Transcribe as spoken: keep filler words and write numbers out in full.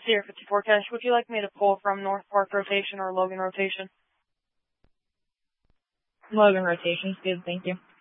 Sierra fifty-four Cash, would you like me to pull from North Park rotation or Logan rotation? Logan rotation's good, thank you.